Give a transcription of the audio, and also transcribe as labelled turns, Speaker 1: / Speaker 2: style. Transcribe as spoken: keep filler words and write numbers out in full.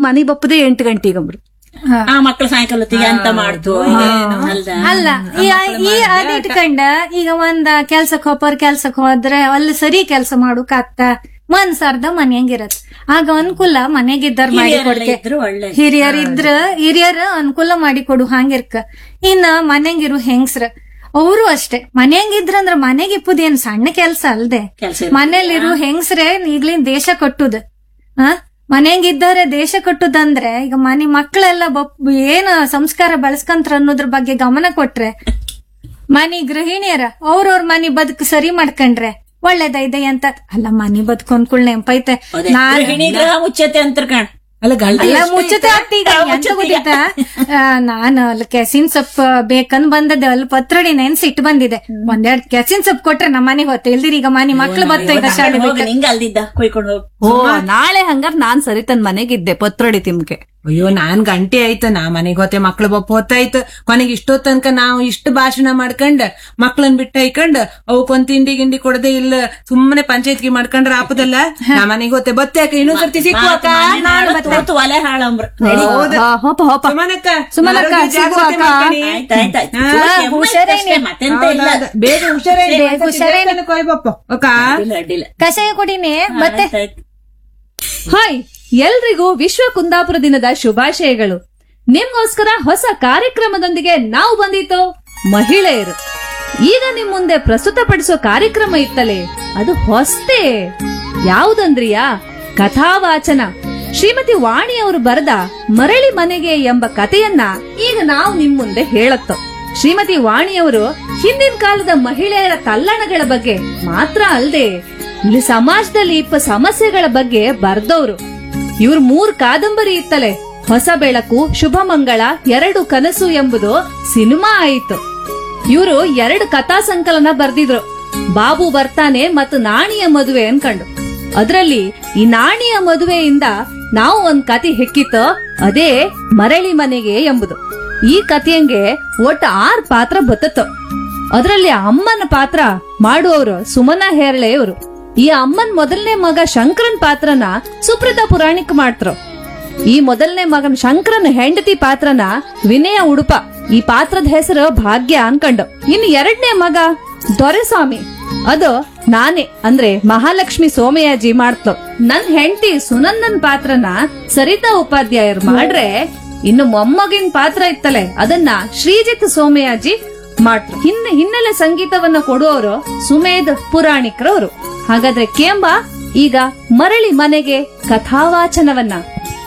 Speaker 1: ಮನಿ ಬಪ್ಪದೆ ಎಂಟು ಗಂಟೆಗಂಬ್ರು
Speaker 2: ಆ ಮಕ್ಳು ಸಾಯಂಕಾಲ ಹೊತ್ತಿಗೆ ಅಂತ ಮಾಡ್ತು
Speaker 3: ಅಲ್ಲ ಈ ಅದ್ ಇಟ್ಕೊಂಡ ಈಗ ಒಂದ್ ಕೆಲ್ಸಕ್ ಹೋಗೋರ್ ಕೆಲ್ಸಕ್ ಹೋದ್ರೆ ಅಲ್ಲಿ ಸರಿ ಕೆಲ್ಸ ಮಾಡೋಕಾಗ್ತ ಮನ್ಸಾರ್ದ ಮನ್ಯಂಗಿರತ್ ಆಗ ಅನುಕೂಲ ಮನೆಗಿದ್ದಾರ ಮಾಡಿ ಕೊಡ್ಕೆ ಹಿರಿಯರ್ ಇದ್ರ ಹಿರಿಯರ್ ಅನುಕೂಲ ಮಾಡಿ ಕೊಡು ಹಂಗಿರ್ಕ ಇನ್ನ ಮನ್ಯಂಗಿರು ಹೆಂಗ್ಸ್ರ ಅವರು ಅಷ್ಟೇ ಮನ್ಯಂಗಿದ್ರಂದ್ರ ಮನೆಗೆ ಇಪ್ಪುದ ಏನ್ ಸಣ್ಣ ಕೆಲ್ಸ ಅಲ್ದೆ ಮನೇಲಿರು ಹೆಂಗ್ಸ್ರೆ ಈಗ್ಲಿನ್ ದೇಶ ಕಟ್ಟುದ ಹ ಮನೆಯಂಗಿದ್ದಾರೆ ದೇಶ ಕಟ್ಟುದಂದ್ರೆ ಈಗ ಮನೆ ಮಕ್ಕಳೆಲ್ಲ ಬಪ್ ಏನ ಸಂಸ್ಕಾರ ಬೆಳೆಸ್ಕಂತ್ರ ಅನ್ನೋದ್ರ ಬಗ್ಗೆ ಗಮನ ಕೊಟ್ರೆ ಮನಿ ಗೃಹಿಣಿಯರ ಅವ್ರವ್ರ ಮನಿ ಬದುಕು ಸರಿ ಮಾಡ್ಕೊಂಡ್ರೆ ಒಳ್ಳೇದೈದೆ ಅಂತ ಅಲ್ಲ ಮನಿ ಬದುಕು ಅನ್ಕುಳ್ ನೆಂಪೈತೆ
Speaker 2: ಮುಚ್ಚತೆ ಅಂತ ಕಣ್
Speaker 3: ಅಲ್ಲ ಮುಚ್ಚತೆ ಆಗ್ತಿ ಈಗ ಎಂತ ಗೊತ್ತಿತ್ತ ನಾನು ಅಲ್ಲಿ ಕೆಸಿನ್ ಸೊಪ್ಪು ಬೇಕಂದ್ ಬಂದದೆ ಅಲ್ಲಿ ಪತ್ರೊಡಿ ನೆನ್ಸಿ ಇಟ್ಟು ಬಂದಿದೆ ಒಂದೆರಡ್ ಕೆಸಿನ್ ಸೊಪ್ಪು ಕೊಟ್ರೆ ನಮ್ಮ ಮನೆಗೆ ಹೊತ್ತೆ ಇಲ್ದಿರಿ ಈಗ ಮನೆ ಮಕ್ಳು ಬತ್ತ ಈಗ ಶಾಲೆ
Speaker 2: ಹಿಂಗ ಅಲ್ದಿದ್ದ ಕೊಯ್ಕೊಂಡು
Speaker 1: ಓ ನಾಳೆ ಹಂಗಾರ ನಾನ್ ಸರಿ ತನ್ ಮನೆಗಿದ್ದೆ ಪತ್ರೊಡಿ ತಿಮ್ಕೆ
Speaker 4: ಅಯ್ಯೋ ನಾನ್ ಗಂಟೆ ಆಯ್ತು ನಾ ಮನೆಗ್ ಹೋತೆ ಮಕ್ಳು ಬಪ್ಪ ಹೊತ್ತಾಯ್ತು ಕೊನೆಗೆ ಇಷ್ಟೋ ತನಕ ನಾವು ಇಷ್ಟು ಭಾಷಣ ಮಾಡ್ಕೊಂಡ್ ಮಕ್ಳನ್ ಬಿಟ್ಟ ಹೈಕೊಂಡ್ ಅವಕ್ಕೊಂದ್ ತಿಂಡಿ ಗಿಂಡಿ ಕೊಡದೆ ಇಲ್ಲ ಸುಮ್ಮನೆ ಪಂಚಾಯತ್ಗೆ ಮಾಡ್ಕೊಂಡ್ರ ಆಪದಲ್ಲ ನಾ ಮನೆಗ್ ಹೋತೆ ಬತ್ತಾಕ ಇನ್ನೊಂದ್ ಸರ್ತಿ ಸಿಕ್ಕುವಕ್ಕ
Speaker 2: ಒಲೆ ಹಾಳಂಬ್ರ
Speaker 1: ಹೋಪ ಹೋಪ
Speaker 4: ಸುಮನಕ್ಕ
Speaker 1: ಸುಮನಕ್ಕ
Speaker 2: ಮತ್ತೆಂತ ಇಲ್ಲ
Speaker 4: ಬೇಗ ಹುಷಾರೇ ಕೊಯ್ಬಪ್ಪ ಅಕ್ಕ
Speaker 3: ಕಷಾಯ ಕುಡಿನಿ ಮತ್ತೆ
Speaker 1: ಹಾಯ್ ಎಲ್ರಿಗೂ ವಿಶ್ವ ಕುಂದಾಪುರ ದಿನದ ಶುಭಾಶಯಗಳು. ನಿಮ್ಗೋಸ್ಕರ ಹೊಸ ಕಾರ್ಯಕ್ರಮದೊಂದಿಗೆ ನಾವು ಬಂದಿತ್ತು ಮಹಿಳೆಯರು. ಈಗ ನಿಮ್ ಮುಂದೆ ಪ್ರಸ್ತುತಪಡಿಸೋ ಕಾರ್ಯಕ್ರಮ ಇತ್ತಲೇ ಅದು ಹೊಸ್ತೇ. ಯಾವುದಂದ್ರಿಯಾ ಕಥಾವಾಚನ. ಶ್ರೀಮತಿ ವಾಣಿಯವರು ಬರೆದ ಮರಳಿ ಮನೆಗೆ ಎಂಬ ಕಥೆಯನ್ನ ಈಗ ನಾವು ನಿಮ್ ಮುಂದೆ ಹೇಳತ್ತೋ. ಶ್ರೀಮತಿ ವಾಣಿಯವರು ಹಿಂದಿನ ಕಾಲದ ಮಹಿಳೆಯರ ತಲ್ಲಣಗಳ ಬಗ್ಗೆ ಮಾತ್ರ ಅಲ್ಲದೆ ಇಲ್ಲಿ ಸಮಾಜದಲ್ಲಿ ಇಪ್ಪ ಸಮಸ್ಯೆಗಳ ಬಗ್ಗೆ ಬರ್ದವ್ರು. ಇವ್ರ ಮೂರ್ ಕಾದಂಬರಿ ಇತ್ತಲೆ ಹೊಸ ಬೆಳಕು, ಶುಭ ಮಂಗಳ, ಎರಡು ಕನಸು ಎಂಬುದು ಸಿನಿಮಾ ಆಯಿತು. ಇವರು ಎರಡು ಕಥಾ ಸಂಕಲನ ಬರ್ದಿದ್ರು, ಬಾಬು ಬರ್ತಾನೆ ಮತ್ತು ನಾಣಿಯ ಮದುವೆ ಅನ್ಕಂಡು. ಅದ್ರಲ್ಲಿ ಈ ನಾಣಿಯ ಮದುವೆಯಿಂದ ನಾವು ಒಂದ್ ಕತೆ ಹೆಕ್ಕಿತ್ತು, ಅದೇ ಮರಳಿ ಮನೆಗೆ ಎಂಬುದು. ಈ ಕಥೆಯಂಗೆ ಒಟ್ಟು ಆರ್ ಪಾತ್ರ ಬತ್ತತ್ತು. ಅದ್ರಲ್ಲಿ ಅಮ್ಮನ ಪಾತ್ರ ಮಾಡುವವರು ಸುಮನಾ ಹೇರಳೆಯವರು. ಈ ಅಮ್ಮನ್ ಮೊದಲನೇ ಮಗ ಶಂಕರನ್ ಪಾತ್ರನ ಸುಪ್ರತಾ ಪುರಾಣಿಕ್ ಮಾಡ್ತರು. ಈ ಮೊದಲನೇ ಮಗನ್ ಶಂಕರನ್ ಹೆಂಡತಿ ಪಾತ್ರನ ವಿನಯ ಉಡುಪ. ಈ ಪಾತ್ರದ ಹೆಸರು ಭಾಗ್ಯ ಅನ್ಕಂಡು. ಇನ್ನು ಎರಡನೇ ಮಗ ದೊರೆಸ್ವಾಮಿ, ಅದು ನಾನೇ ಅಂದ್ರೆ ಮಹಾಲಕ್ಷ್ಮಿ ಸೋಮಯಾಜಿ ಮಾಡ್ತೋ. ನನ್ ಹೆಂಡತಿ ಸುನಂದನ್ ಪಾತ್ರನ ಸರಿತಾ ಉಪಾಧ್ಯಾಯರು ಮಾಡ್ರೆ, ಇನ್ನು ಮೊಮ್ಮಗಿನ ಪಾತ್ರ ಇತ್ತಲೆ ಅದನ್ನ ಶ್ರೀಜಿತ್ ಸೋಮಯಾಜಿ ಮಾಡ್ರು. ಹಿನ್ನೆ ಹಿನ್ನೆಲೆ ಸಂಗೀತವನ್ನ ಕೊಡುವವರು ಸುಮೇಧ್ ಪುರಾಣಿಕ್ರವರು. ಹಾಗಾದ್ರೆ ಕೇಂಬ ಈಗ ಮರಳಿ ಮನೆಗೆ ಕಥಾವಾಚನವನ್ನ